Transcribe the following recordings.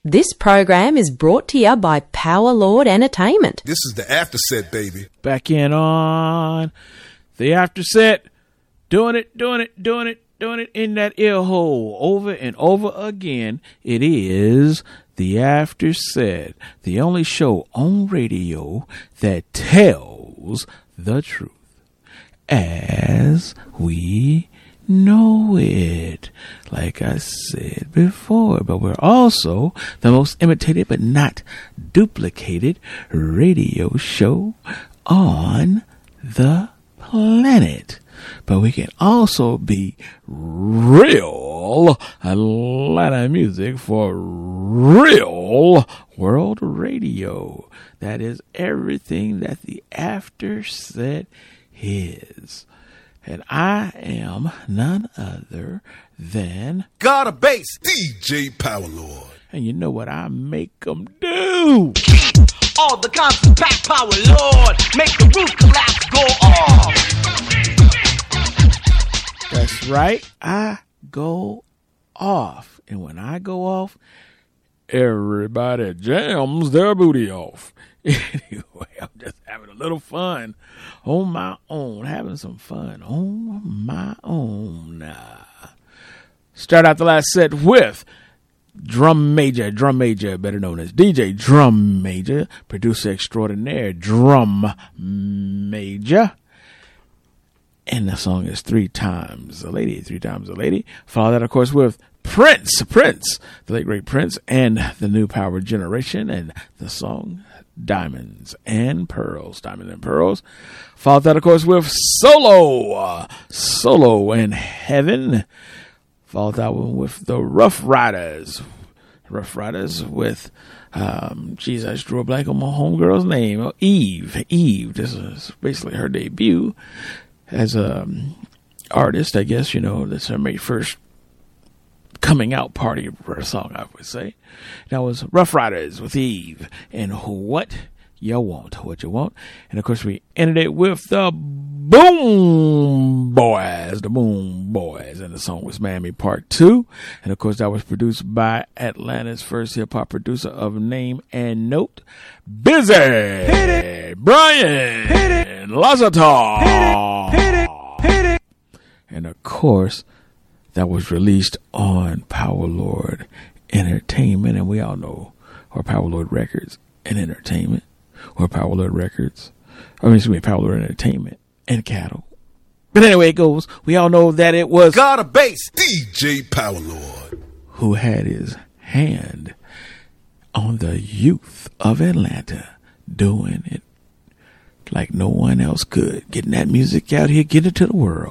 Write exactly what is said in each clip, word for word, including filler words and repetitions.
This program is brought to you by Power Lord Entertainment. This is the after set, baby. Back in on the after set. Doing it, doing it, doing it, doing it in that ear hole over and over again. It is the after set, the only show on radio that tells the truth as we know it, like I said before. But we're also the most imitated but not duplicated radio show on the planet. But we can also be real Atlanta music for real world radio. That is everything that the after set is. And I am none other than God of Bass, D J Power Lord. And you know what I make them do? All the constant pack Power Lord, make the roof collapse, go off. That's right, I go off. And when I go off, everybody jams their booty off. Anyway, I'm just having a little fun on my own, having some fun on my own. Uh, start out the last set with Drum Major, Drum Major, better known as D J Drum Major, producer extraordinaire, Drum Major. And the song is Three Times a Lady, Three Times a Lady. Follow that, of course, with Prince, Prince, the late great Prince, and the New Power Generation, and the song Diamonds and Pearls, Diamonds and Pearls. Follow that, of course, with Solo, uh, Solo in Heaven. Follow that one with the Rough Riders, Rough Riders with, um, geez, I just drew a blank on my homegirl's name, oh, Eve, Eve. This is basically her debut as a um, artist, I guess. You know, this is her very first coming out party song, I would say. That was Rough Riders with Eve and What You Want, What You Want. And of course, we ended it with the Boom Boys, the Boom Boys. And the song was Miami Part two. And of course, that was produced by Atlanta's first hip hop producer of name and note, Busy Brian Lazatov. And of course, that was released on Power Lord Entertainment, and we all know, or Power Lord Records and Entertainment, or Power Lord Records, I mean, excuse me, Power Lord Entertainment and Cattle. But anyway, it goes. We all know that it was God of Bass, D J Power Lord, who had his hand on the youth of Atlanta, doing it like no one else could, getting that music out here, getting it to the world.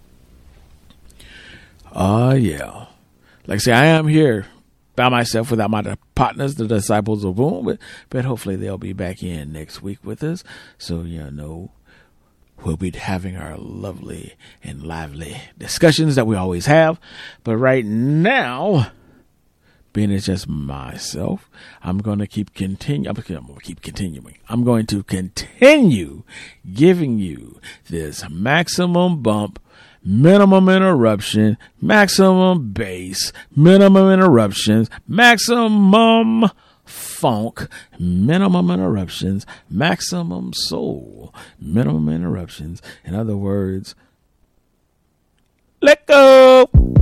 Oh, uh, yeah. Like I say, I am here by myself without my partners, the Disciples of Boom, but, but hopefully they'll be back in next week with us. So, you know, we'll be having our lovely and lively discussions that we always have. But right now, being it's just myself, I'm going to keep continue. I'm going to keep continuing. I'm going to continue giving you this maximum bump, minimum interruption, maximum bass, minimum interruptions, maximum funk, minimum interruptions, maximum soul, minimum interruptions. In other words, let go.